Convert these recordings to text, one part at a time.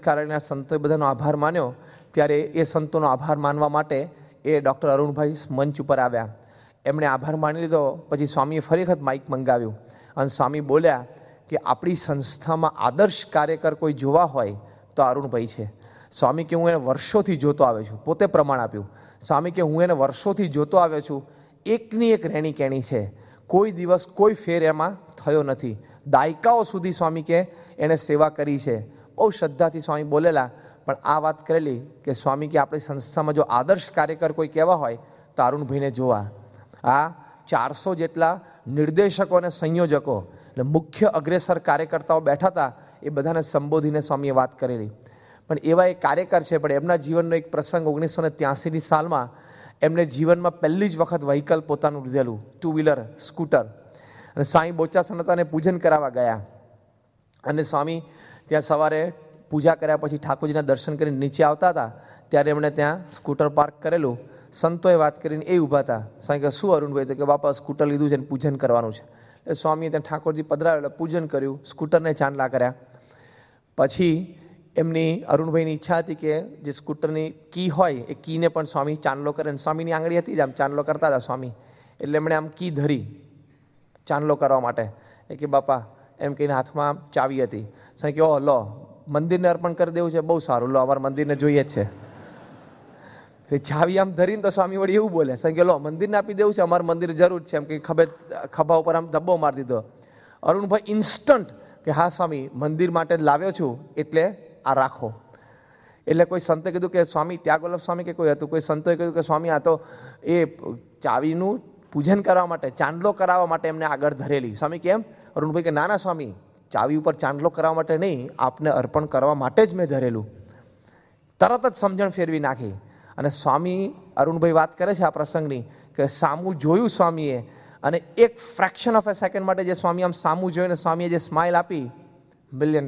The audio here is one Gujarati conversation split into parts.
કારણે સંતોએ બધાનો આભાર માન્યો, ત્યારે એ સંતોનો આભાર માનવા માટે એ ડૉક્ટર અરુણભાઈ મંચ ઉપર આવ્યા. એમણે આભાર માની લીધો. પછી સ્વામીએ ફરી વખત માઇક મંગાવ્યું અને સ્વામી બોલ્યા કે આપણી સંસ્થામાં આદર્શ કાર્યકર કોઈ જોવા હોય તો અરુણભાઈ છે. સ્વામી કે હું એને વર્ષોથી જોતો આવ્યો છું, પોતે પ્રમાણ આપ્યું. સ્વામી કે હું એને વર્ષોથી જોતો આવ્યો છું, એકની એક રહેણી કહેણી છે, કોઈ દિવસ કોઈ ફેર એમાં થયો નથી. દાયકાઓ સુધી સ્વામી કે એણે સેવા કરી છે. બહુ શ્રદ્ધાથી સ્વામી બોલેલા, પણ આ વાત કરેલી કે સ્વામી કે આપણી સંસ્થામાં જો આદર્શ કાર્યકર કોઈ કહેવા હોય તો અરુણભાઈને જોવા. આ 400 જેટલા નિર્દેશકો અને સંયોજકો એટલે મુખ્ય અગ્રેસર કાર્યકર્તાઓ બેઠા હતા, એ બધાને સંબોધીને સ્વામીએ વાત કરેલી. પણ એવા એક કાર્યકર છે, પણ એમના જીવનનો એક પ્રસંગ 1983ની સાલમાં એમને જીવનમાં પહેલી જ વખત વ્હીકલ પોતાનું લીધેલું, 2 વ્હીલર સ્કૂટર. અને સ્વામી બોચાસણ હતા અને પૂજન કરાવવા ગયા. અને સ્વામી ત્યાં સવારે પૂજા કર્યા પછી ઠાકોરજીના દર્શન કરીને નીચે આવતા હતા, ત્યારે એમણે ત્યાં સ્કૂટર પાર્ક કરેલું. સંતોએ વાત કરીને એ ઊભા હતા. સ્વામી કહે શું અરુણભાઈ? તો કે બાપા સ્કૂટર લીધું છે અને પૂજન કરવાનું છે. એટલે સ્વામીએ ત્યાં ઠાકોરજી પધરાવેલા, પૂજન કર્યું, સ્કૂટરને ચાંદલા કર્યા. પછી એમની અરુણભાઈની ઈચ્છા હતી કે જે સ્કૂટરની કી હોય એ કીને પણ સ્વામી ચાંદલો કરે. અને સ્વામીની આંગળી હતી જ આમ ચાંદલો કરતા હતા સ્વામી. એટલે એમણે આમ કી ધરી ચાંદલો કરવા માટે. એ કે બાપા એમ કહીને હાથમાં ચાવી હતી. સ્વામી કહો લો, મંદિરને અર્પણ કરી દેવું છે, બહુ સારું, લો અમારા મંદિરને જોઈએ જ છે. ચાવી આમ ધરીને તો સ્વામી વળી એવું બોલે, સ્વામી કે લો મંદિરને આપી દેવું છે, અમારા મંદિર જરૂર છે. એમ કે ખભા ઉપર આમ ધબ્બો મારી દીધો. અરુણભાઈ ઇન્સ્ટન્ટ કે હા સ્વામી, મંદિર માટે જ લાવ્યો છું, એટલે આ રાખો. એટલે કોઈ સંતે કીધું કે સ્વામી ત્યાગવલ્લભ સ્વામી કે કોઈ હતું, કોઈ સંતોએ કીધું કે સ્વામી આ તો એ ચાવીનું પૂજન કરવા માટે, ચાંદલો કરાવવા માટે એમને આગળ ધરેલી. સ્વામી કેમ? અરુણભાઈ કે ના ના સ્વામી, ચાવી ઉપર ચાંદલો કરવા માટે નહીં, આપને અર્પણ કરવા માટે જ મેં ધરેલું. તરત જ સમજણ ફેરવી નાખી. અને સ્વામી અરુણભાઈ વાત કરે છે આ પ્રસંગની કે સામું જોયું સ્વામીએ, અને એક ફ્રેક્શન ઓફ એ સેકન્ડ માટે જે સ્વામી આમ સામું જોઈને સ્વામીએ જે સ્માઇલ આપી, $1 મિલિયન.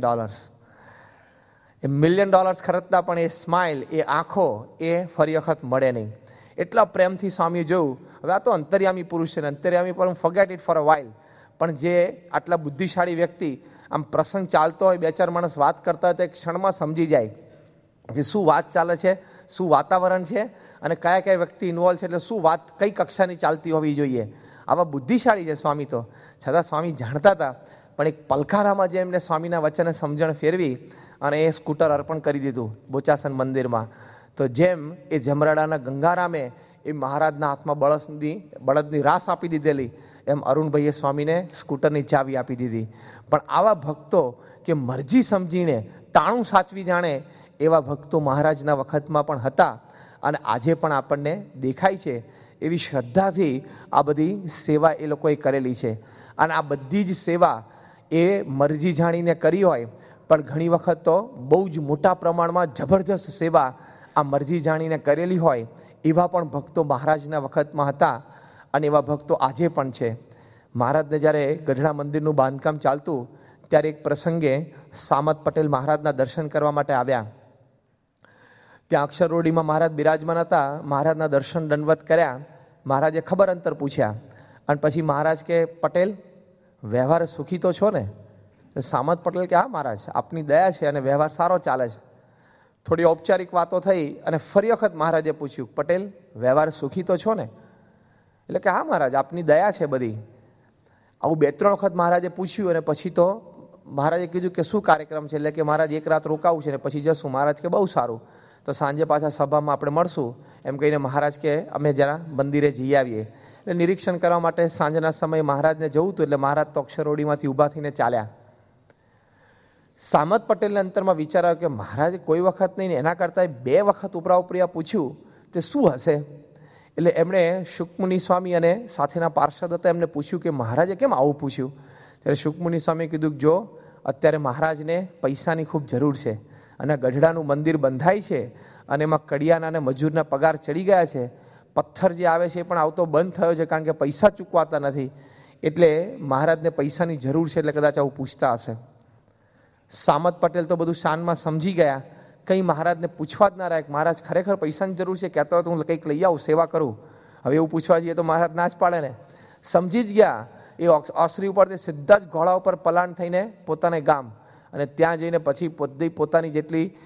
એ $1 મિલિયન ખરીદતા પણ એ સ્માઇલ, એ આંખો એ ફરી વખત મળે નહીં. એટલા પ્રેમથી સ્વામીએ જોયું. હવે આ તો અંતર્યામી પુરુષ છે ને, અંતર્યામી પર forget it for a while. પણ જે આટલા બુદ્ધિશાળી વ્યક્તિ, આમ પ્રસંગ ચાલતો હોય, 2-4 માણસ વાત કરતા હોય તો એક ક્ષણમાં સમજી જાય કે શું વાત ચાલે છે, શું વાતાવરણ છે, અને કયા કયા વ્યક્તિ ઇન્વોલ્વ છે, એટલે શું વાત કઈ કક્ષાની ચાલતી હોવી જોઈએ. આવા બુદ્ધિશાળી છે સ્વામી. તો છતાં સ્વામી જાણતા હતા, પણ એક પલકારામાં જે એમને સ્વામીના વચને સમજણ ફેરવી અને એ સ્કૂટર અર્પણ કરી દીધું બોચાસણ મંદિરમાં. તો જેમ એ જમરાડાના ગંગારામે એ મહારાજના હાથમાં બળદની રાસ આપી દીધેલી, એમ અરુણભાઈએ સ્વામીને સ્કૂટરની ચાવી આપી દીધી. પણ આવા ભક્તો કે મરજી સમજીને ટાણું સાચવી જાણે, એવા ભક્તો મહારાજના વખતમાં પણ હતા અને આજે પણ આપણને દેખાય છે. એવી શ્રદ્ધાથી આ બધી સેવા એ લોકોએ કરેલી છે. અને આ બધી જ સેવા એ મરજી જાણીને કરી હોય, પણ ઘણી વખત તો બહુ જ મોટા પ્રમાણમાં જબરજસ્ત સેવા આ મરજી જાણીને કરેલી હોય, એવા પણ ભક્તો મહારાજના વખતમાં હતા અને એવા ભક્તો આજે પણ છે. મહારાજને જ્યારે ગઢડા મંદિરનું બાંધકામ ચાલતું, ત્યારે એક પ્રસંગે સામત પટેલ મહારાજના દર્શન કરવા માટે આવ્યા. ત્યાં અક્ષરરોડીમાં મહારાજ બિરાજમાન હતા. મહારાજના દર્શન દંડવત કર્યા. મહારાજે ખબર અંતર પૂછ્યા અને પછી મહારાજ કે પટેલ વ્યવહાર સુખી તો છો ને? સામત પટેલ કે હા મહારાજ, આપની દયા છે અને વ્યવહાર સારો ચાલે છે. થોડી ઔપચારિક વાતો થઈ અને ફરી વખત મહારાજે પૂછ્યું, પટેલ વ્યવહાર સુખી તો છો ને? એટલે કે હા મહારાજ, આપની દયા છે બધી. આવું 2-3 વખત મહારાજે પૂછ્યું અને પછી તો મહારાજે કીધું કે શું કાર્યક્રમ છે? એટલે કે મહારાજ એક રાત રોકાવું છે ને પછી જશું. મહારાજ કે બહુ સારું, તો સાંજે પાછા સભામાં આપણે મળશું. એમ કહીને મહારાજ કે અમે જરા મંદિરે જઈ આવીએ. એટલે નિરીક્ષણ કરવા માટે સાંજના સમયે મહારાજને જવું હતું, એટલે મહારાજ તો અક્ષરરોડીમાંથી ઊભા થઈને ચાલ્યા. સામત પટેલને અંતરમાં વિચાર આવ્યો કે મહારાજે કોઈ વખત નહીં ને એના કરતાં 2 વખત ઉપરા પૂછ્યું તે શું હશે? એટલે એમણે શુકમુનિ સ્વામી અને સાથેના પાર્ષદ હતા, એમને પૂછ્યું કે મહારાજે કેમ આવું પૂછ્યું? ત્યારે શુકમુનિ સ્વામીએ કીધું કે જો અત્યારે મહારાજને પૈસાની ખૂબ જરૂર છે અને ગઢડાનું મંદિર બંધાય છે અને એમાં કડિયાના અને મજૂરના પગાર ચડી ગયા છે. પથ્થર જે આવે છે એ પણ આવતો બંધ થયો છે, કારણ કે પૈસા ચૂકવાતા નથી. એટલે મહારાજને પૈસાની જરૂર છે, એટલે કદાચ આવું પૂછતા હશે. સામત પટેલ તો બધું શાનમાં સમજી ગયા, કંઈ મહારાજને પૂછવા જ ના રહ્યા. મહારાજ ખરેખર પૈસાની જરૂર છે, કહેતો હોય તો હું કંઈક લઈ આવું, સેવા કરું. હવે એવું પૂછવા જઈએ તો મહારાજ ના જ પાડે ને. સમજી જ ગયા. એ ઓસરી ઉપરથી સીધા જ ઘોડા ઉપર પલાણ થઈને પોતાને ગામ, અને ત્યાં જઈને પછી પોતાની જેટલી